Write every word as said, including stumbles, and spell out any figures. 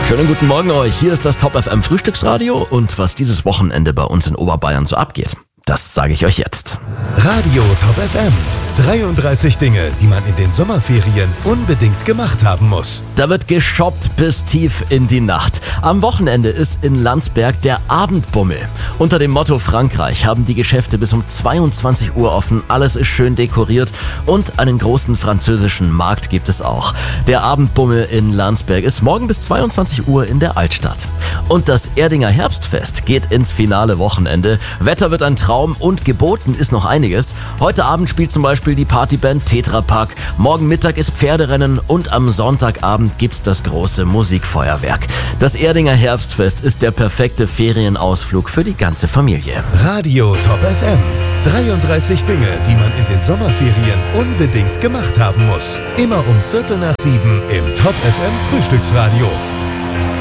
Schönen guten Morgen euch, hier ist das Top F M Frühstücksradio und was dieses Wochenende bei uns in Oberbayern so abgeht, das sage ich euch jetzt. Radio Top F M. dreiunddreißig Dinge, die man in den Sommerferien unbedingt gemacht haben muss. Da wird geshoppt bis tief in die Nacht. Am Wochenende ist in Landsberg der Abendbummel. Unter dem Motto Frankreich haben die Geschäfte bis um zweiundzwanzig Uhr offen, alles ist schön dekoriert und einen großen französischen Markt gibt es auch. Der Abendbummel in Landsberg ist morgen bis zweiundzwanzig Uhr in der Altstadt. Und das Erdinger Herbstfest geht ins finale Wochenende. Wetter wird ein Traum und geboten ist noch einiges. Heute Abend spielt zum Beispiel die Partyband Tetra Pak. Morgen Mittag ist Pferderennen und am Sonntagabend gibt's das große Musikfeuerwerk. Das Erdinger Herbstfest ist der perfekte Ferienausflug für die ganze Familie. Radio Top F M. dreiunddreißig Dinge, die man in den Sommerferien unbedingt gemacht haben muss. Immer um Viertel nach sieben im Top F M Frühstücksradio.